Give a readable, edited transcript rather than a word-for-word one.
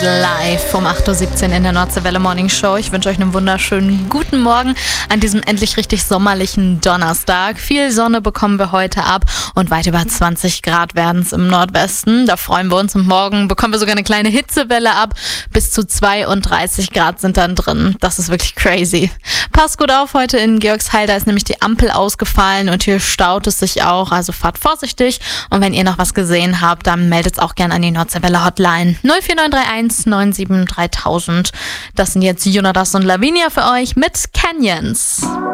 live um 8.17 Uhr in der Nordseewelle Morning Show. Ich wünsche euch einen wunderschönen guten Morgen an diesem endlich richtig sommerlichen Donnerstag. Viel Sonne bekommen wir heute ab und weit über 20 Grad werden es im Nordwesten. Da freuen wir uns und morgen bekommen wir sogar eine kleine Hitzewelle ab. Bis zu 32 Grad sind dann drin. Das ist wirklich crazy. Passt gut auf, heute in Georgsheil, da ist nämlich die Ampel ausgefallen und hier staut es sich auch. Also fahrt vorsichtig und wenn ihr noch was gesehen habt, dann meldet es auch gerne an die Nordseewelle Hotline 04931 97 3000. Das sind jetzt Jonas und Lavinia für euch mit Canyons.